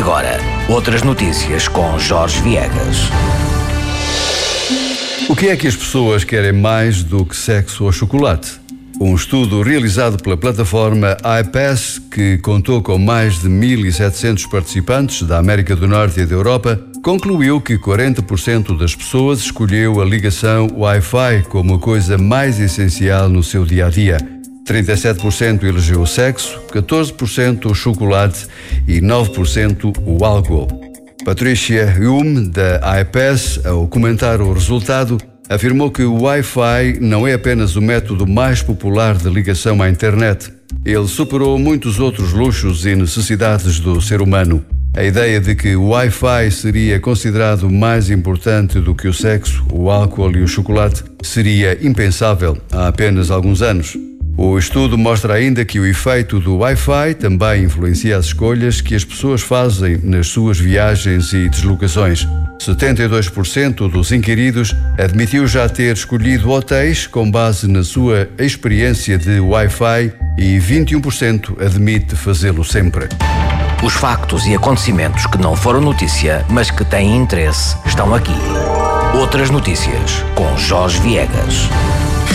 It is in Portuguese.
agora, outras notícias com Jorge Viegas. O que é que as pessoas querem mais do que sexo ou chocolate? Um estudo realizado pela plataforma iPass, que contou com mais de 1.700 participantes da América do Norte e da Europa, concluiu que 40% das pessoas escolheu a ligação Wi-Fi como a coisa mais essencial no seu dia-a-dia. 37% elegeu o sexo, 14% o chocolate e 9% o álcool. Patricia Hume, da iPass, ao comentar o resultado, afirmou que o Wi-Fi não é apenas o método mais popular de ligação à internet. Ele superou muitos outros luxos e necessidades do ser humano. A ideia de que o Wi-Fi seria considerado mais importante do que o sexo, o álcool e o chocolate seria impensável há apenas alguns anos. O estudo mostra ainda que o efeito do Wi-Fi também influencia as escolhas que as pessoas fazem nas suas viagens e deslocações. 72% dos inquiridos admitiu já ter escolhido hotéis com base na sua experiência de Wi-Fi e 21% admite fazê-lo sempre. Os factos e acontecimentos que não foram notícia, mas que têm interesse, estão aqui. Outras notícias com Jorge Viegas.